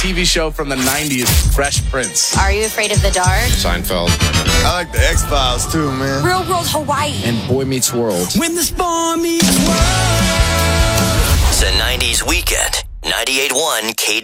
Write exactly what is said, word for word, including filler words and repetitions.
T V show from the nineties, Fresh Prince. Are You Afraid of the Dark? Seinfeld. I like the X-Files too, man. Real World Hawaii. And Boy Meets World. When the storm meets world. It's a nineties weekend. ninety-eight point one K